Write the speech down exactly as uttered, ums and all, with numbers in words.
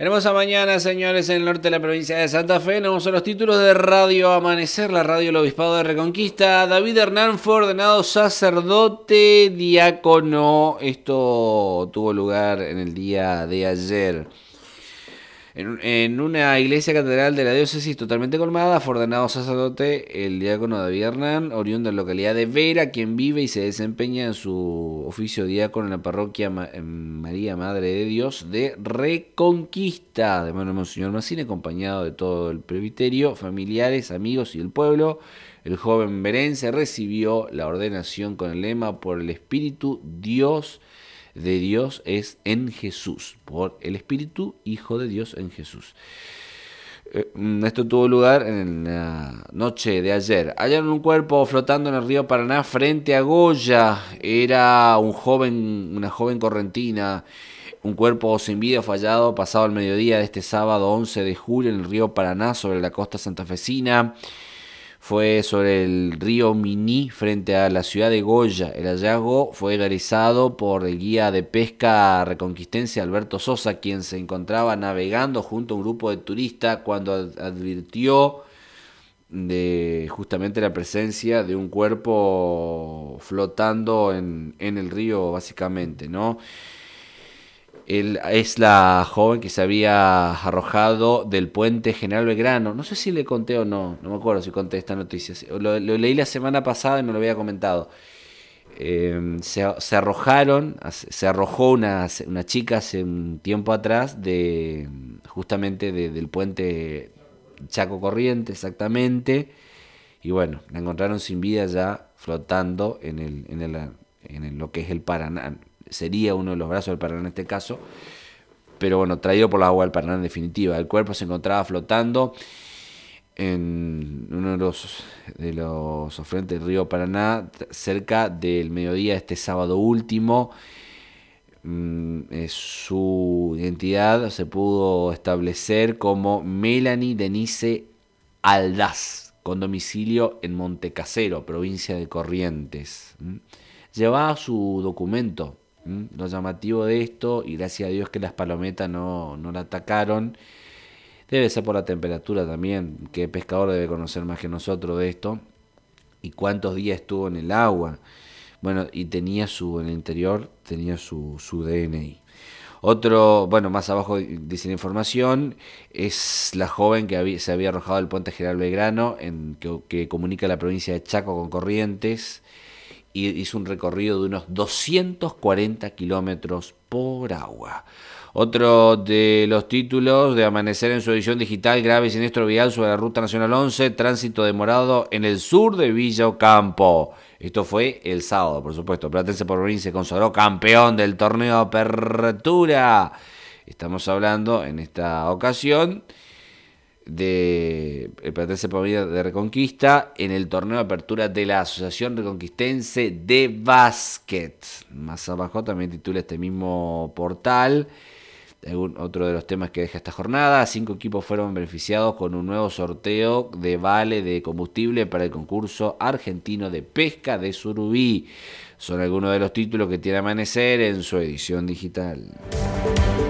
Hermosa mañana, señores, en el norte de la provincia de Santa Fe. Vamos a los títulos de Radio Amanecer, la radio del Obispado de Reconquista. David Hernán fue ordenado sacerdote diácono. Esto tuvo lugar en el día de ayer. En, en una iglesia catedral de la diócesis totalmente colmada, fue ordenado sacerdote el diácono David Hernán, oriundo de la localidad de Vera, quien vive y se desempeña en su oficio diácono en la parroquia María Madre de Dios de Reconquista, de mano de Monseñor Massini, acompañado de todo el presbiterio, familiares, amigos y el pueblo. El joven verense recibió la ordenación con el lema: por el Espíritu Dios de Dios es en Jesús, por el Espíritu Hijo de Dios en Jesús. Esto tuvo lugar en la noche de ayer. Hallaron un cuerpo flotando en el río Paraná frente a Goya. Era un joven, una joven correntina. Un cuerpo sin vida fue hallado pasado el mediodía de este sábado once de julio en el río Paraná, sobre la costa santafesina. Fue sobre el río Miní, frente a la ciudad de Goya. El hallazgo fue realizado por el guía de pesca reconquistense Alberto Sosa, quien se encontraba navegando junto a un grupo de turistas cuando advirtió de justamente la presencia de un cuerpo flotando en, en el río, básicamente, ¿no? Él es la joven que se había arrojado del puente General Belgrano. No sé si le conté o no, no me acuerdo si conté esta noticia. Lo, lo leí la semana pasada y no lo había comentado. Eh, se, se arrojaron, se arrojó una, una chica hace un tiempo atrás de justamente de, del puente Chaco Corrientes, exactamente. Y bueno, la encontraron sin vida ya flotando en el, en el, en el, lo que es el Paraná. Sería uno de los brazos del Paraná en este caso, pero bueno, traído por la agua del Paraná en definitiva. El cuerpo se encontraba flotando en uno de los, de los afluentes del río Paraná cerca del mediodía de este sábado último. Su identidad se pudo establecer como Melanie Denise Aldaz, con domicilio en Montecasero, provincia de Corrientes. Llevaba su documento. Lo llamativo de esto, y gracias a Dios que las palometas no, no la atacaron, debe ser por la temperatura también, que el pescador debe conocer más que nosotros de esto, y cuántos días estuvo en el agua. Bueno, y tenía su, en el interior tenía su, su D N I. Otro, bueno, más abajo dice la información, es la joven que había, se había arrojado del puente General Belgrano, en, que, que comunica la provincia de Chaco con Corrientes, y hizo un recorrido de unos doscientos cuarenta kilómetros por agua. Otro de los títulos de Amanecer en su edición digital: grave siniestro vial sobre la Ruta Nacional once, tránsito demorado en el sur de Villa Ocampo. Esto fue el sábado, por supuesto. Platense Porvenir se consagró campeón del torneo Apertura. Estamos hablando en esta ocasión de el Platense Porvenir de Reconquista en el torneo de apertura de la Asociación Reconquistense de Básquet. Más abajo también titula este mismo portal algún otro de los temas que deja esta jornada. Cinco equipos fueron beneficiados con un nuevo sorteo de vale de combustible para el concurso argentino de pesca de Surubí. Son algunos de los títulos que tiene Amanecer en su edición digital.